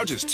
now just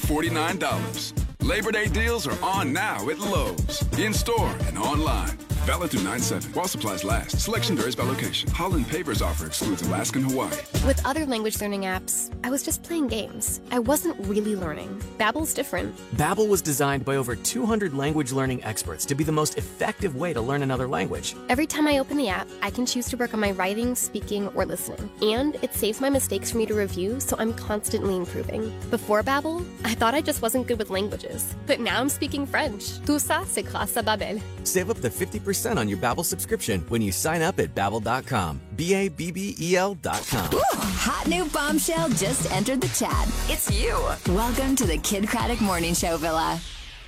$249. Labor Day deals are on now at Lowe's. In-store and online. Valid through 9/7. While supplies last. Selection varies by location. Holland Paper's offer excludes Alaska and Hawaii. With other language learning apps, I was just playing games. I wasn't really learning. Babbel's different. Babbel was designed by over 200 language learning experts to be the most effective way to learn another language. Every time I open the app, I can choose to work on my writing, speaking, or listening. And it saves my mistakes for me to review, so I'm constantly improving. Before Babbel, I thought I just wasn't good with languages. But now I'm speaking French. Tout ça, c'est grâce à Babbel. Save up to 50% on your Babbel subscription when you sign up at Babbel.com. Babbel.com. Ooh, hot new bombshell just entered the chat. It's you. Welcome to the Kid Craddock Morning Show Villa.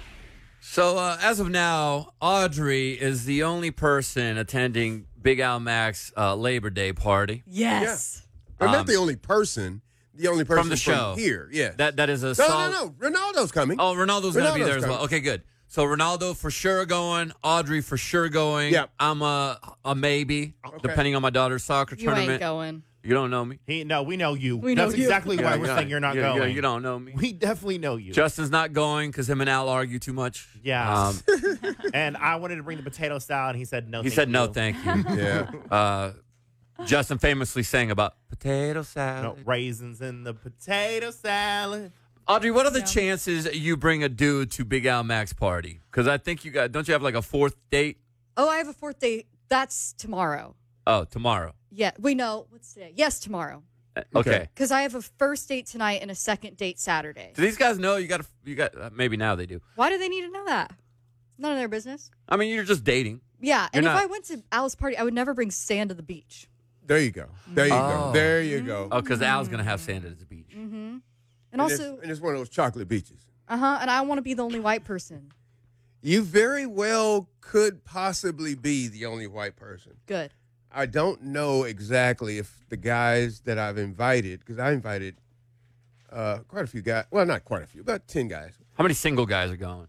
So as of now, Audrey is the only person attending Big Al Mac's Labor Day party. Yes. Yeah. I'm not the only person. The only person from the show here. Yeah. That is a No. Ronaldo's coming. Oh, Ronaldo's going to be there as well. Okay, good. So Ronaldo for sure going. Audrey for sure going. Yeah. I'm a maybe, depending on my daughter's soccer tournament. You ain't going. You don't know me. No, we know you. We know That's you. exactly why we're saying you're not going. You don't know me. We definitely know you. Justin's not going because him and Al argue too much. Yeah. And I wanted to bring the potato salad, and he said no. He said no, thank you. Yeah. Justin famously sang about potato salad. No, raisins in the potato salad. Audrey, what are the chances you bring a dude to Big Al Mac's party? Because I think don't you have like a fourth date? Oh, I have a fourth date. That's tomorrow. Oh, tomorrow. Yeah, we know. What's today? Yes, tomorrow. Okay. Because I have a first date tonight and a second date Saturday. Do these guys know you got maybe now they do. Why do they need to know that? None of their business. I mean, you're just dating. Yeah, and You're if not- I went to Al's party, I would never bring sand to the beach. There you go. There you go. There you go. Oh, because Al's going to have sand at the beach. Mm-hmm. And also, it's one of those chocolate beaches. and I want to be the only white person. You very well could possibly be the only white person. Good. I don't know exactly if the guys that I've invited, because I invited quite a few guys. Well, not quite a few, about 10 guys. How many single guys are going?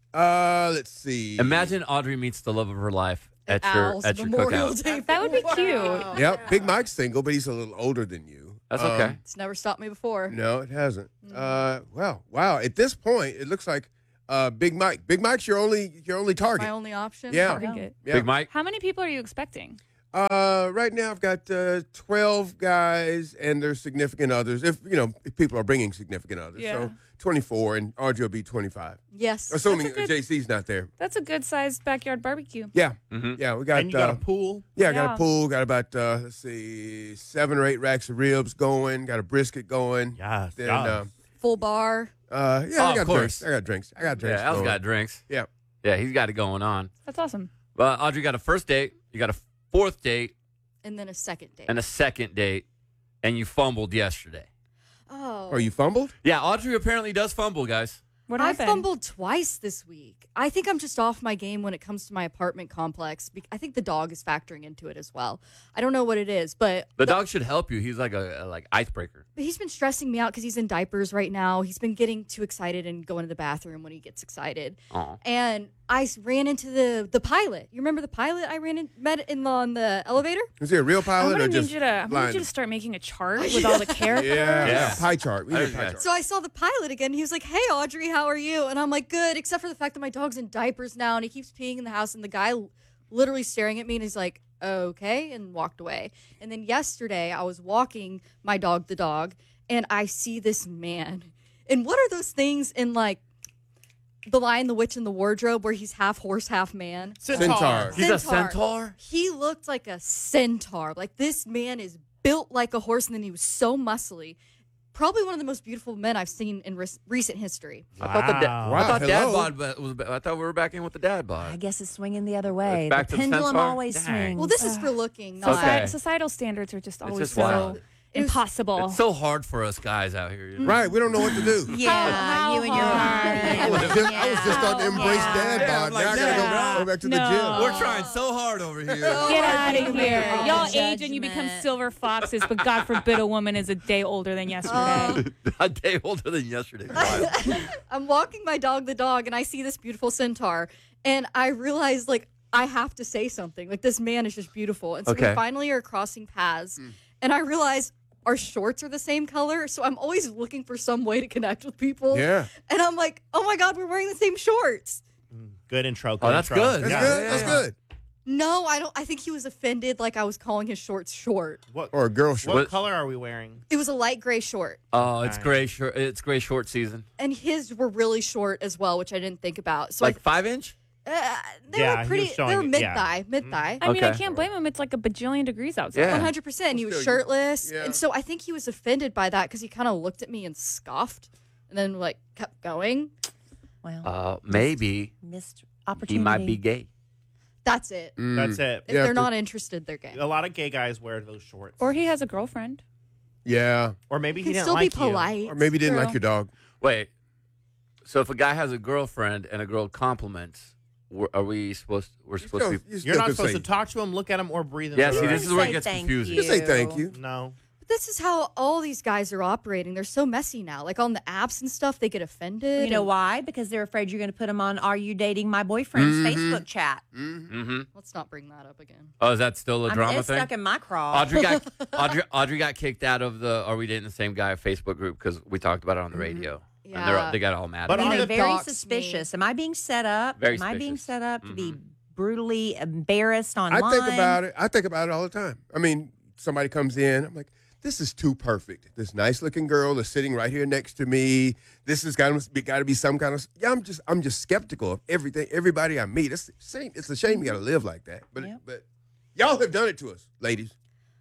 Let's see. Imagine Audrey meets the love of her life at your Al's cookout. Day. That would be cute. Yep, Big Mike's single, but he's a little older than you. That's okay. It's never stopped me before. No, it hasn't. Wow. At this point, it looks like Big Mike. Big Mike's your only target. My only option. Yeah. Target. Yeah. Big Mike? How many people are you expecting? Right now, I've got 12 guys and their significant others. If people are bringing significant others, so 24, and Audrey will be 25. Yes. Assuming That's a good- JC's not there. That's a good-sized backyard barbecue. Yeah, Mm-hmm. yeah, we got. And you got a pool? Yeah, I got Yeah. a pool. Got about 7 or 8 racks of ribs going. Got a brisket going. Yes. Then, Full bar. I got of course. drinks. I got drinks. Yeah, Al's going. got drinks. Yeah. Yeah, he's got it going on. That's awesome. But Audrey got a first date, you got a fourth date, And then a second date. and a second date, and you fumbled yesterday. Oh. Oh, you fumbled? Yeah, Audrey apparently does fumble, guys. What I happened? fumbled twice this week. I think I'm just off my game when it comes to my apartment complex. I think the dog is factoring into it as well. I don't know what it is, but The dog should help you. He's like a icebreaker. he's been stressing me out because he's in diapers right now. He's been getting too excited and going to the bathroom when he gets excited. Aw. And I ran into the pilot. You remember the pilot I met on the elevator? Is he a real I'm pilot gonna or need just you to. I'm gonna blind? need you to start making a chart with all the characters. Yeah, pie chart. We need a pie Okay. chart. So I saw the pilot again. He was like, "Hey, Audrey, how are you?" And I'm like, "Good," except for the fact that my dog's in diapers now, and he keeps peeing in the house. And the guy literally staring at me, and he's like, "Okay," and walked away. And then yesterday, I was walking my dog, the dog, and I see this man. And what are those things in like The Lion, the Witch, and the Wardrobe, where he's half horse, half man? Centaur. He's a centaur? He looked like a centaur. Like, this man is built like a horse, and then he was so muscly. Probably one of the most beautiful men I've seen in recent history. I thought Wow, dad hello. bod was. I thought we were back in with the dad bod. I guess it's swinging the other way. Back The to the pendulum centaur? always Dang. swings. Well, this is for looking, not... Okay. Societal standards are just always just so wild. impossible. It's so hard for us guys out here. You know? Right, we don't know what to do. Yeah, you and your I was just starting to embrace dad Yeah, bod. like, Now I gotta go back to the No. gym. We're trying so hard over here. Get out of here. Y'all age and you Judgment. become silver foxes, but God forbid a woman is a day older than yesterday. A day older than yesterday. Wow. I'm walking my dog, the dog, and I see this beautiful centaur, and I realize, like, I have to say something. Like, this man is just beautiful. And so we Okay. finally are crossing paths, and I realize our shorts are the same color, so I'm always looking for some way to connect with people. Yeah. And I'm like, oh my God, we're wearing the same shorts. Good intro. Oh, that's good. That's good. That's good. No, I don't. I think he was offended, like I was calling his shorts short. Or a girl short. What color are we wearing? It was a light gray short. Oh, it's gray short. It's gray short season. And his were really short as well, which I didn't think about. So Like 5-inch? they Yeah, were he pretty. was showing They were it, mid yeah. thigh, mid thigh. I mean, I Okay. can't blame him. It's like a bajillion degrees outside. Yeah. 100%. He was Still, shirtless, yeah. and so I think he was offended by that because he kind of looked at me and scoffed, and then like kept going. Well, Maybe missed he opportunity. might be gay. That's it. That's it. If they're not interested, they're gay. A lot of gay guys wear those shorts. Or he has a girlfriend. Yeah. Or maybe he He can didn't still like be polite. Or maybe you didn't True. like your dog. Wait. So if a guy has a girlfriend and a girl compliments, are we supposed? We're supposed to be. You're not supposed to talk to him, look at him, or breathe in Yeah, the see, this is where it Say gets thank confusing. You say thank you. No. But this is how all these guys are operating. They're so messy now. Like on the apps and stuff, they get offended. You know and- why? Because they're afraid you're going to put them on "Are you dating my boyfriend's" Facebook chat. Mm-hmm. Let's not bring that up again. Oh, is that still a I mean, drama it's thing? stuck in my craw. Audrey got kicked out of the "Are we dating the same guy" Facebook group because we talked about it on the radio. And Yeah. they got all mad. But at I me. mean, on they're the very docs me. suspicious. Am I being set up? Very Am I being suspicious. set up to be brutally embarrassed online? I think about it. I think about it all the time. I mean, somebody comes in. I'm like, this is too perfect. This nice looking girl is sitting right here next to me. This has got to be some kind of. Yeah, I'm just skeptical of everything. Everybody I meet. It's a shame you got to live like that. But Yep. but y'all have done it to us, ladies.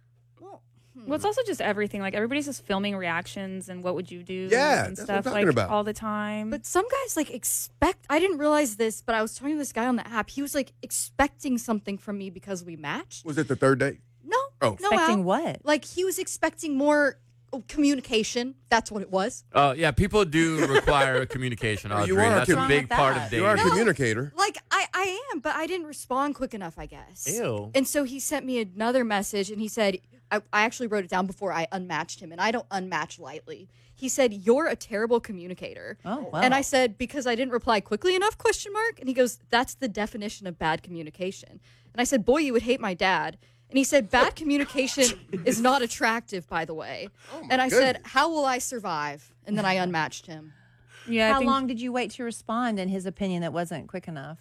Well, it's also just everything. Like everybody's just filming reactions and what would you do Yeah, and that's what stuff I'm talking like about. all the time. But some guys like expect. I didn't realize this, but I was talking to this guy on the app. He was like expecting something from me because we matched. Was it the third date? No, Oh. no, Expecting Al. what? Like he was expecting more communication. That's what it was. Oh yeah, people do require communication, Audrey. You are That's a commu- big part of What's dating. You are a No. communicator. Like I am, but I didn't respond quick enough, I guess. Ew. And so he sent me another message, and he said, I actually wrote it down before I unmatched him, and I don't unmatch lightly. He said, "You're a terrible communicator." Oh, wow. And I said, "Because I didn't reply quickly enough?" ? And he goes, "That's the definition of bad communication." And I said, "Boy, you would hate my dad." And he said, "Bad communication is not attractive, by the way." And I said, goodness. "How will I survive?" And then I unmatched him. yeah, I How think- long did you wait to respond? In his opinion, that wasn't quick enough.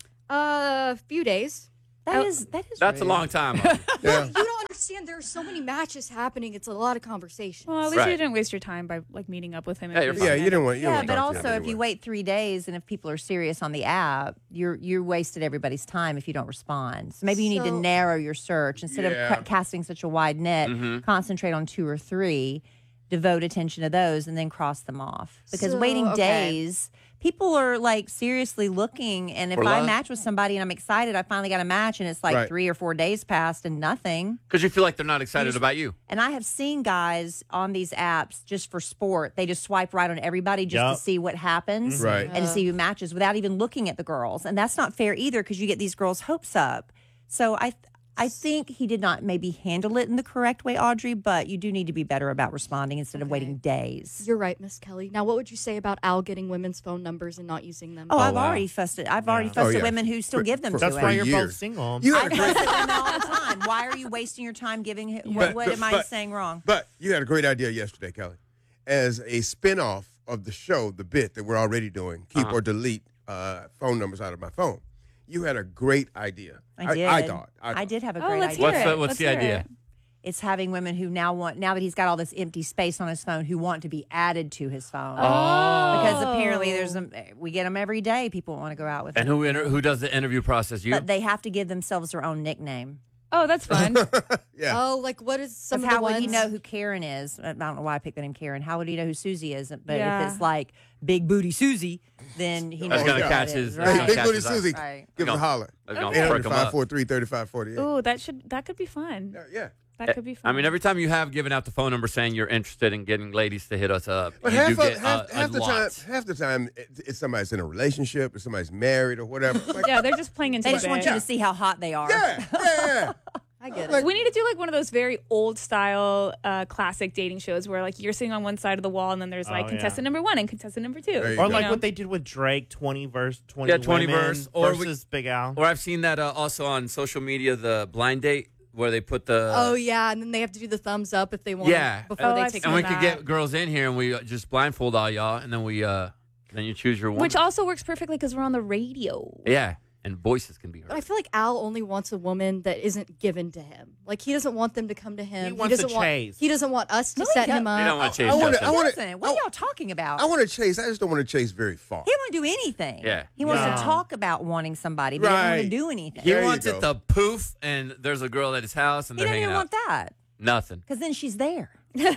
A few days. That is That's a rude. long time. Audrey. Yeah. You don't understand. There are so many matches happening. It's a lot of conversation. Well, at least Right. you didn't waste your time by like meeting up with him. Yeah, you're if fine. Yeah, you didn't want. You Yeah, don't but talk to also them if you anyway. wait 3 days and if people are serious on the app, you wasted everybody's time if you don't respond. So maybe you need to So- narrow your search instead Yeah. of casting such a wide net. Concentrate on 2 or 3, devote attention to those, and then cross them off. Because So, waiting okay. days, people are like seriously looking. And if For I love. match with somebody and I'm excited, I finally got a match, and it's like Right. 3 or 4 days passed and nothing. Because you feel like they're not excited about you. And I have seen guys on these apps just for sport. They just swipe right on everybody just Yup. to see what happens Right. and to see who matches without even looking at the girls. And that's not fair either because you get these girls' hopes up. So I think he did not maybe handle it in the correct way, Audrey, but you do need to be better about responding instead of waiting days. You're right, Miss Kelly. Now, what would you say about Al getting women's phone numbers and not using them? Oh, I've wow. already fussed it. I've already Yeah. fussed Oh, at yeah. women who still give them to That's him. why you're both years. single. You I had a fuss great, at women all the time. Why are you wasting your time giving him? But- What am I but- saying wrong? but you had a great idea yesterday, Kelly, as a spinoff of the show, the bit that we're already doing, keep or delete phone numbers out of my phone. You had a great idea. I did. I thought. I did have a Oh, great let's idea. hear it. What's Let's the hear idea? it. It's having women who now that he's got all this empty space on his phone who want to be added to his phone. Oh. Because apparently we get them every day. People want to go out with And them. who does the interview process? You? But they have to give themselves their own nickname. Oh, that's fun. Yeah. Oh, like what is some Because of the how ones? would he know who Karen is? I don't know why I picked the name Karen. How would he know who Susie is? But Yeah. if it's like Big Booty Susie, then he knows That's gonna who catch that is, his- right? that's Hey, gonna Big catch Booty his eye. Susie, Right. give us a holler. That's gonna perk 'em up. 800-543-3548. Ooh, that could be fun. Eh, That could be fun. I mean, every time you have given out the phone number saying you're interested in getting ladies to hit us up, But you half, do of, get half, half a the lot. time, half the time, it's somebody's in a relationship or somebody's married or whatever. Like, yeah, they're just playing into They the just want bit. you to see how hot they are. yeah. I get it. We need to do like one of those very old style classic dating shows where like you're sitting on one side of the wall and then there's like Oh, contestant yeah. number 1 and contestant number 2. There you Or go. like know? what they did with Drake, 20 verse, 20 Yeah, 20 women verse, or versus Big Al. Or I've seen that also on social media, the blind date where they put the. Oh yeah, and then they have to do the thumbs up if they want. Yeah. Before they I've take And them we could out. get girls in here and we just blindfold all y'all, and then then you choose your one. Which also works perfectly because we're on the radio. Yeah, and voices can be But I heard. feel like Al only wants a woman that isn't given to him. Like he doesn't want them to come to him. He wants doesn't to want. chase. He doesn't want us to No, he set doesn't. him up. You don't want to chase I wanna- Justin. I wanna- Listen, what are y'all talking about? I want to chase. I just don't want to chase very far. He don't want to do anything. Yeah. He wants No. to talk about wanting somebody, but he doesn't want to Right. do anything. He There you wants go. it to poof, and there's a girl at his house, and He they're doesn't hanging even out. want that Nothing. because then she's there. yeah,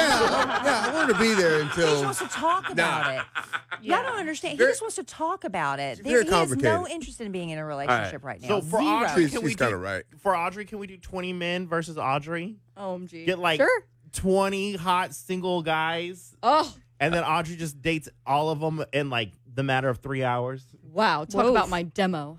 I want to be there He just until. wants to talk about it. Y'all don't understand. He Very- just wants to talk about it. It's very He has no complicated. interest in being in a relationship right now. So for Zero. Audrey, She's- can we she's do, kinda right. For Audrey, can we do 20 men versus Audrey? OMG. Get like sure. 20 hot single guys, Oh and then Audrey just dates all of them in like the matter of 3 hours, wow! Talk Whoa. about my demo.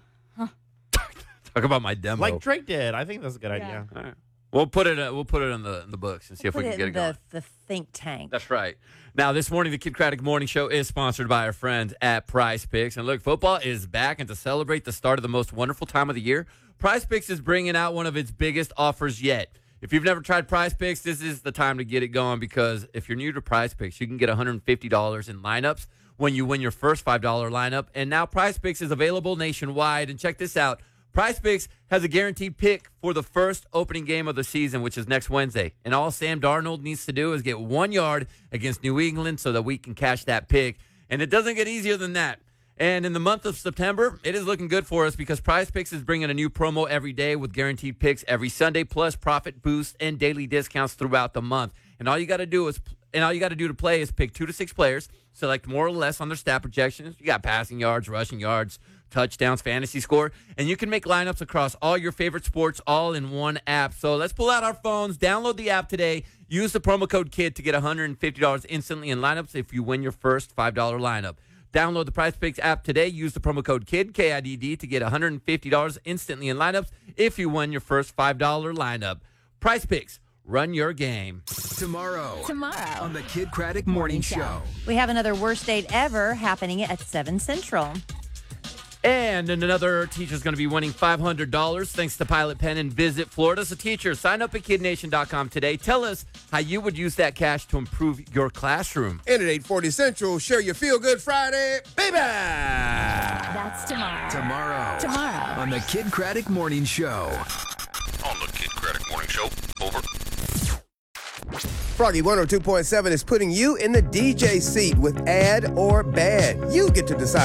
Talk about my demo. like Drake did. I think that's a good idea. All right. We'll put it in the books and see if we Put can it get in it going. the think tank. That's right. Now, this morning, the Kid Craddock Morning Show is sponsored by our friends at Prize Picks. And look, football is back, and to celebrate the start of the most wonderful time of the year, Prize Picks is bringing out one of its biggest offers yet. If you've never tried Prize Picks, this is the time to get it going, because if you're new to Prize Picks, you can get $150 in lineups when you win your first $5 lineup. And now Prize Picks is available nationwide. And check this out. Prize Picks has a guaranteed pick for the first opening game of the season, which is next Wednesday. And all Sam Darnold needs to do is get 1 yard against New England so that we can cash that pick. And it doesn't get easier than that. And in the month of September, it is looking good for us because Prize Picks is bringing a new promo every day with guaranteed picks every Sunday, plus profit boosts and daily discounts throughout the month. And all you got to do to play is pick 2 to 6 players, select more or less on their stat projections. You got passing yards, rushing yards, touchdowns, fantasy score, and you can make lineups across all your favorite sports all in one app. So let's pull out our phones, download the app today, use the promo code KID to get $150 instantly in lineups if you win your first $5 lineup. Download the Prize Picks app today, use the promo code KID, K-I-D-D, to get $150 instantly in lineups if you win your first $5 lineup. Prize Picks, run your game. Tomorrow on the Kid Craddock Morning Show. We have another worst date ever happening at 7 Central. And another teacher's going to be winning $500 thanks to Pilot Pen and Visit Florida. So teacher, sign up at kidnation.com today. Tell us how you would use that cash to improve your classroom. And at 8:40 Central, share your Feel Good Friday, baby! That's tomorrow. Tomorrow on the Kid Craddock Morning Show. On the Kid Craddock Morning Show. Over. Froggy 102.7 is putting you in the DJ seat with Ad or Bad. You get to decide